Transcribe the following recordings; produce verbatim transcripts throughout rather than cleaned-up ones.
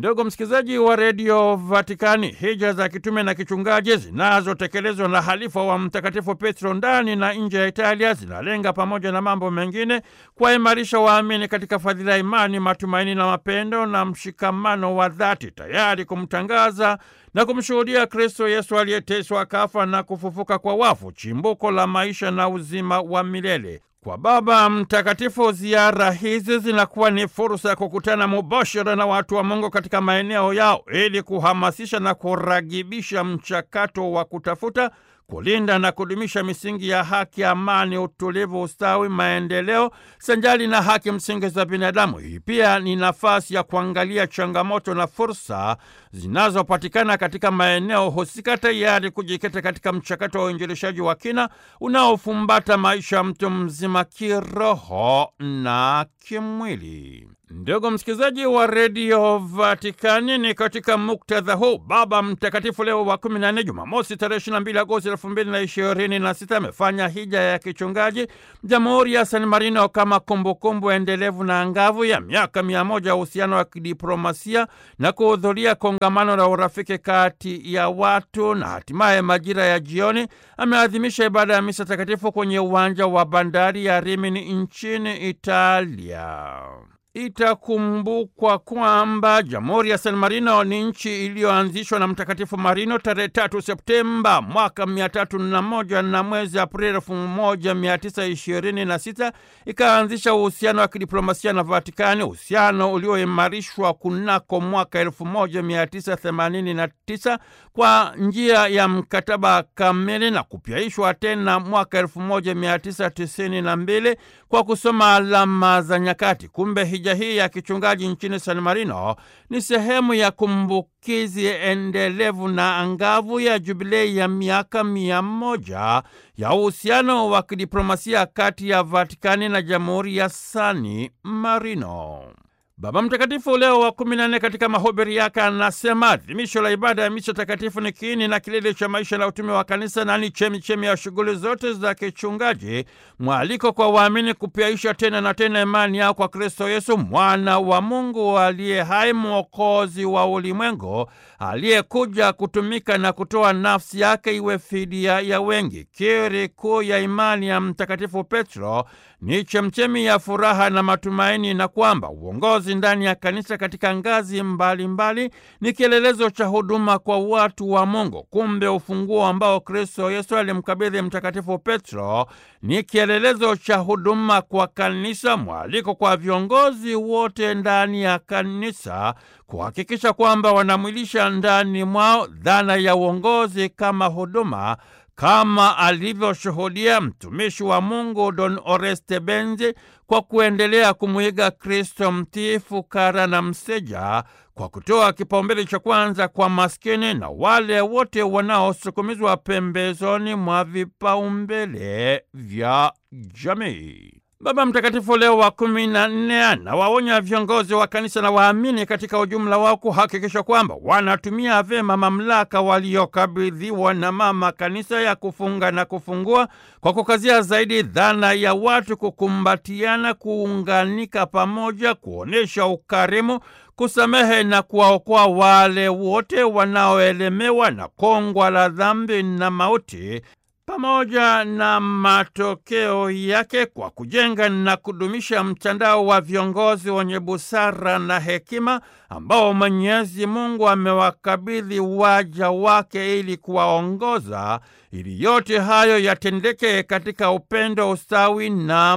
Ndugu msikilizaji wa redio Vatikani, hija za kitume na kichungaji zinazotekelezwa na halifa wa Mtakatifu Petro ndani na nje ya Italia zinalenga pamoja na mambo mengine kuwaimarisha waamini katika fadhila ya imani, matumaini na mapendo na mshikamano wa dhati, tayari kumtangaza na kumshuhudia Kristo Yesu aliyeteswa, akafa na kufufuka kwa wafu, chimbuko la maisha na uzima wa milele. Kwa Baba Mtakatifu, ziara hizi zinakuwa ni fursa ya kukutana mubashara na watu wa Mungu katika maeneo yao ili kuhamasisha na kuragibisha mchakato wa kutafuta, kulinda na kudumisha misingi ya haki, amani, utulivu, ustawi, maendeleo sanjali na haki msingi za binadamu. Hii pia ni nafasi ya kuangalia changamoto na fursa zinazopatikana katika maeneo husika, tayari kujikita katika mchakato wa uinjilishaji wa kina unaofumbata maisha ya mtu mzima kiroho na kimwili. Ndugu msikilizaji wa redio Vatikani, ni katika muktadha huu Baba Mtakatifu Leo wa kumi na nne, Jumamosi tarehe ishirini na mbili Agosti elfu mbili na ishirini na sita, amefanya hija ya kichungaji Jamhuri ya San Marino kama kumbukumbu endelevu na angavu ya miaka mia moja ya uhusiano wa kidiplomasia na kuhudhuria kongamano la urafiki kati ya watu, na hatimaye majira ya jioni ameadhimisha ibada ya misa takatifu kwenye uwanja wa bandari ya Rimini nchini Italia. Itakumbukwa kwamba Jamhuri ya San Marino ni nchi iliyoanzishwa na Mtakatifu Marino tarehe tatu Septemba mwaka mia tatu na moja, na mwezi Aprili elfu moja mia tisa ishirini na sita ikaanzisha uhusiano wa kidiplomasia na Vatikani, uhusiano ulioimarishwa kunako mwaka elfu moja mia tisa themanini na tisa kwa njia ya mkataba kamili na kupyaishwa tena mwaka elfu moja mia tisa tisini na mbili kwa kusoma alama za nyakati. Kumbe hija hii ya kichungaji nchini San Marino ni sehemu ya kumbukizi endelevu na angavu ya jubilei ya miaka mia moja ya uhusiano wa kidiplomasia kati ya Vatikani na Jamhuri ya San Marino. Baba Mtakatifu Leo wa kumi na nne katika mahubiri yake anasema adhimisho la ibada ya misa takatifu ni kiini na kilele cha maisha na utume wa kanisa, na ni chemichemi ya shughuli zote za kichungaji, mwaliko kwa waamini kupyaisha tena na tena imani yao kwa Kristo Yesu, mwana wa Mungu aliye hai, mwokozi wa ulimwengu, aliyekuja kutumika na kutoa nafsi yake iwe fidia ya wengi. Kiri kuu ya imani ya Mtakatifu Petro ni chemchemi ya furaha na matumaini, na kwamba uongozi ndani ya kanisa katika ngazi mbalimbali mbali ni kielelezo cha huduma kwa watu wa Mungu. Kumbe ufunguo ambao Kristo Yesu alimkabidhi Mtakatifu Petro ni kielelezo cha huduma kwa kanisa, mwaliko kwa viongozi wote ndani ya kanisa kuhakikisha kwamba wanamwilisha ndani mwao dhana ya uongozi kama huduma, kama alivyoshuhudia mtumishi wa Mungu Don Oreste Benzi kwa kuendelea kumwiga Kristo mtiifu, kara na mseja, kwa kutoa kipaumbele cha kwanza kwa maskini na wale wote wanaosukumizwa pembezoni mwa vipaumbele vya jamii. Baba Mtakatifu Leo wa kumi na nne anawaonya viongozi wa kanisa na waamini katika ujumla wao kuhakikisha kwamba wanatumia vyema mamlaka waliokabidhiwa na Mama Kanisa ya kufunga na kufungua, kwa kukazia zaidi dhana ya watu kukumbatiana, kuunganika pamoja, kuonesha ukarimu, kusamehe na kuwaokoa wale wote wanaoelemewa na kongwa la dhambi na mauti, pamoja na matokeo yake, kwa kujenga na kudumisha mtandao wa viongozi wenye busara na hekima ambao Mwenyezi Mungu amewakabidhi waja wake ili kuwaongoza, ili yote hayo yatendeke katika upendo, ustawi na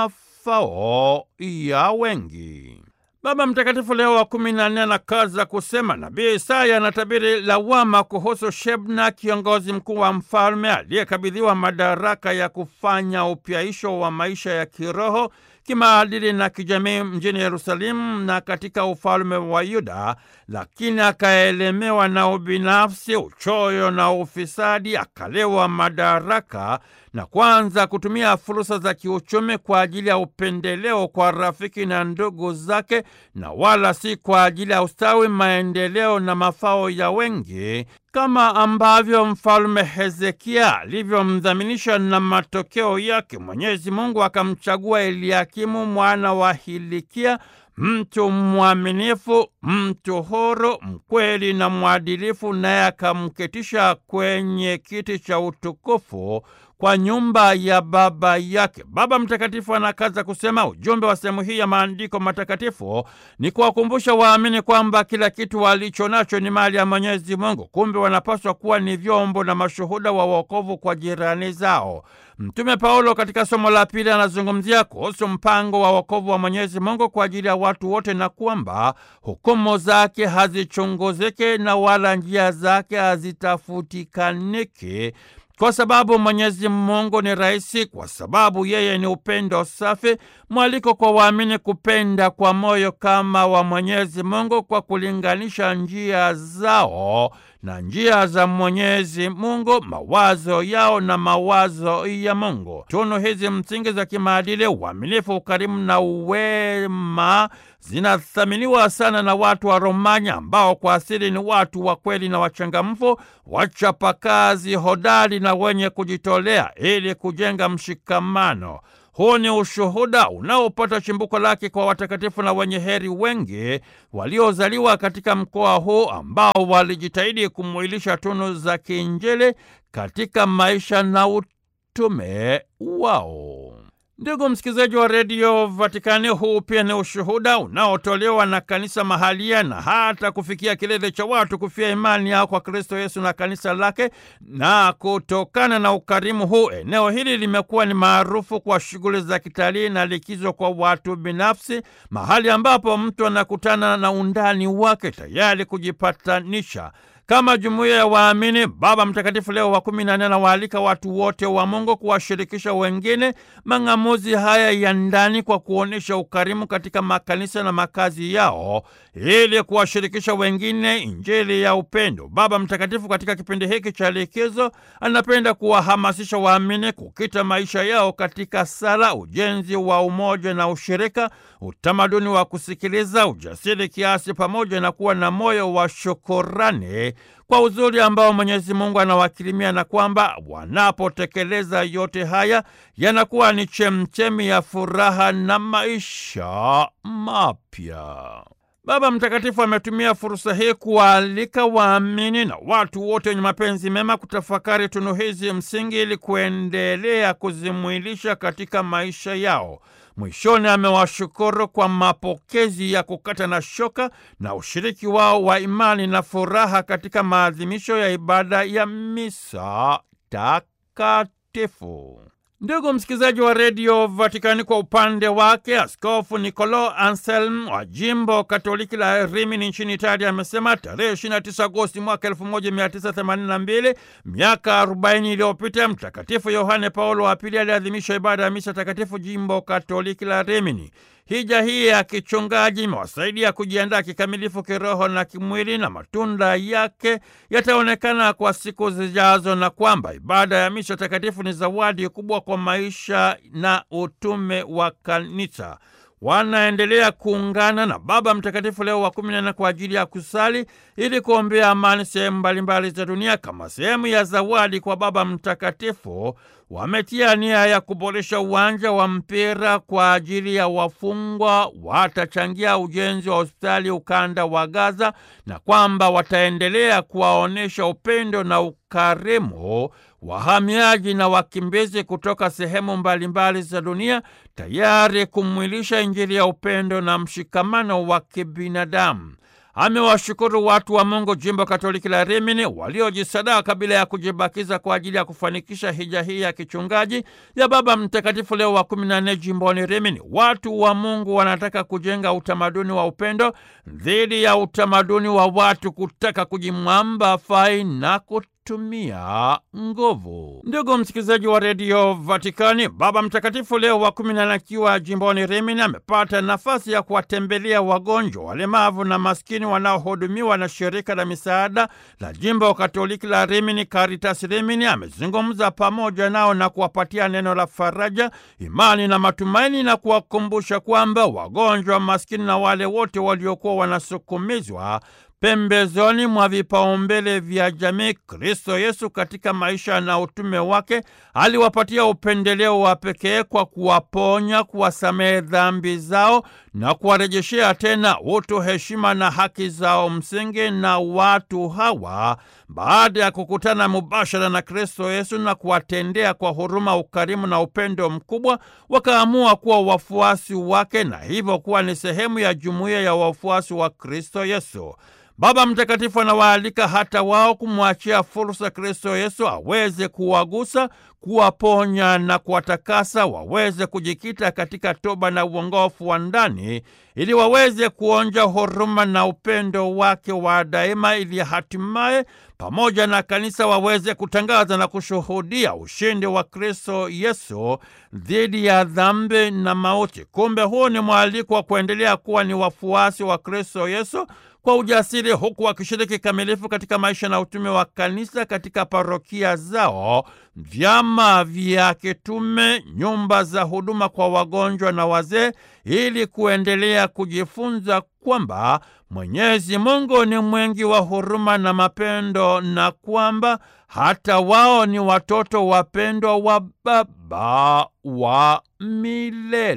mafao ya wengi. Baba Mtakatifu Leo wa kumi na nne anakaza kusema nabii Isaya anatabiri lawama kuhusu Shebna, kiongozi mkuu wa mfalme aliyekabidhiwa madaraka ya kufanya upyaisho wa maisha ya kiroho, kimaadili na kijamii mjini Yerusalemu na katika ufalme wa Yuda, lakini akaelemewa na ubinafsi, uchoyo na ufisadi, akalewa madaraka na kwanza kutumia fursa za kiuchumi kwa ajili ya upendeleo kwa rafiki na ndugu zake, na wala si kwa ajili ya ustawi, maendeleo na mafao ya wengi, kama ambavyo mfalme Hezekia alivyomdhaminisha, na matokeo yake Mwenyezi Mungu akamchagua Eliakimu mwana wa Hilikia, mtu mwaminifu, mtu huru, mkweli na mwadilifu, naye akamketisha kwenye kiti cha utukufu kwa nyumba ya Baba yake. Baba Mtakatifu anakaza kusema ujumbe wa sehemu hii ya maandiko matakatifu ni kuwakumbusha waamini kwamba kila kitu walicho nacho ni mali ya Mwenyezi Mungu. Kumbe wanapaswa kuwa ni vyombo na mashuhuda wa wokovu kwa jirani zao. Mtume Paulo katika somo la pili anazungumzia kuhusu mpango wa wokovu wa Mwenyezi Mungu kwa ajili ya watu wote, na kwamba hukumu zake hazichunguzike na wala njia zake hazitafutikaniki, kwa sababu Mwenyezi Mungu ni rahisi, kwa sababu yeye ni upendo safi. Mwaliko kwa waamini kupenda kwa moyo kama wa Mwenyezi Mungu kwa kulinganisha njia zao na njia za Mwenyezi Mungu, mawazo yao na mawazo ya Mungu. Tunu hizi msingi za kimaadili, uaminifu, ukarimu na uwema, zinathaminiwa sana na watu wa Romanya, ambao kwa asili ni watu wa kweli na wachangamfu, wachapakazi, hodari na wenye kujitolea ili kujenga mshikamano. Huu ni ushuhuda unaopata chimbuko lake kwa watakatifu na wenye heri wengi waliozaliwa katika mkoa huu, ambao walijitahidi kumwilisha tunu za kiinjili katika maisha na utume wao. Ndugu msikilizaji wa redio Vatikani, huu pia ni ushuhuda unaotolewa na kanisa mahalia na hata kufikia kilele cha watu kufia imani yao kwa Kristo Yesu na kanisa lake. Na kutokana na ukarimu huu, eneo hili limekuwa ni maarufu kwa shughuli za kitalii na likizo kwa watu binafsi, mahali ambapo mtu anakutana na undani wake tayari kujipatanisha. Kama jumuiya ya waamini, Baba Mtakatifu Leo wa kumi na nne anawaalika watu wote wa Mungu kuwashirikisha wengine mang'amuzi haya ya ndani kwa kuonesha ukarimu katika makanisa na makazi yao, ili kuwashirikisha wengine injili ya upendo. Baba Mtakatifu katika kipindi hiki cha likizo anapenda kuwahamasisha waamini kukita maisha yao katika sala, ujenzi wa umoja na ushirika, utamaduni wa kusikiliza, ujasiri kiasi, pamoja na kuwa na moyo wa shukrani kwa uzuri ambao Mwenyezi Mungu anawakirimia, na kwamba wanapotekeleza yote haya yanakuwa ni chemchemi ya furaha na maisha mapya. Baba Mtakatifu ametumia fursa hii kuwaalika waamini na watu wote wenye mapenzi mema kutafakari tunu hizi msingi ili kuendelea kuzimwilisha katika maisha yao. Mwishoni amewashukuru kwa mapokezi ya kukata na shoka na ushiriki wao wa imani na furaha katika maadhimisho ya ibada ya misa takatifu. Ndugu msikilizaji wa redio Vatikani, kwa upande wake Askofu Niccolò Anselm wa jimbo Katoliki la Rimini nchini Italia amesema tarehe ishirini na tisa Agosti mwaka elfu moja mia tisa themanini na mbili, miaka arobaini iliyopita, Mtakatifu Yohane Paulo wa Pili aliadhimisha ibada ya misa takatifu jimbo Katoliki la Rimini. Hija hii ya kichungaji imewasaidia kujiandaa kikamilifu kiroho na kimwili, na matunda yake yataonekana kwa siku zijazo, na kwamba ibada ya misa takatifu ni zawadi kubwa kwa maisha na utume wa kanisa. Wanaendelea kuungana na Baba Mtakatifu Leo wa kumi na nne kwa ajili ya kusali ili kuombea amani sehemu mbalimbali za dunia. Kama sehemu ya zawadi kwa Baba Mtakatifu, wametia nia ya kuboresha uwanja wa mpira kwa ajili ya wafungwa, watachangia ujenzi wa hospitali ukanda wa Gaza, na kwamba wataendelea kuwaonesha upendo na ukarimu wahamiaji na wakimbizi kutoka sehemu mbalimbali za dunia, tayari kumwilisha injili ya upendo na mshikamano wa kibinadamu. Amewashukuru watu wa Mungu jimbo Katoliki la Rimini waliojisadaka kabla ya kujibakiza kwa ajili ya kufanikisha hija hii ya kichungaji ya Baba Mtakatifu Leo wa kumi na nne jimboni Rimini. Watu wa Mungu wanataka kujenga utamaduni wa upendo dhidi ya utamaduni wa watu kutaka kujimwamba fai na kutumia nguvu. Ndugu msikilizaji wa redio Vatikani, Baba Mtakatifu Leo wa kumi na nne akiwa jimboni Rimini amepata nafasi ya kuwatembelea wagonjwa, walemavu na maskini wanaohudumiwa na shirika la misaada la jimbo Katoliki la Rimini, Caritas Rimini. Amezungumza pamoja nao na kuwapatia neno la faraja, imani na matumaini, na kuwakumbusha kwamba wagonjwa, maskini na wale wote waliokuwa wanasukumizwa pembezoni mwa vipaumbele vya jamii. Kristo Yesu katika maisha na utume wake aliwapatia upendeleo wa pekee kwa kuwaponya, kuwasamehe dhambi zao na kuwarejeshea tena utu, heshima na haki zao msingi. Na watu hawa baada ya kukutana mubashara na Kristo Yesu na kuwatendea kwa huruma, ukarimu na upendo mkubwa, wakaamua kuwa wafuasi wake na hivyo kuwa ni sehemu ya jumuiya ya wafuasi wa Kristo Yesu. Baba Mtakatifu anawaalika hata wao kumwachia fursa Kristo Yesu aweze kuwagusa, kuwaponya na kuwatakasa, waweze kujikita katika toba na uongofu wa ndani ili waweze kuonja huruma na upendo wake wa daima, ili hatimaye pamoja na kanisa waweze kutangaza na kushuhudia ushindi wa Kristo Yesu dhidi ya dhambi na mauti. Kumbe huu ni mwaliko wa kuendelea kuwa ni wafuasi wa Kristo Yesu kwa ujasiri, huku wakishiriki kamilifu katika maisha na utume wa kanisa katika parokia zao, vyama vya kitume, nyumba za huduma kwa wagonjwa na wazee, ili kuendelea kujifunza kwamba Mwenyezi Mungu ni mwingi wa huruma na mapendo na kwamba hata wao ni watoto wapendwa wa Baba wa milele.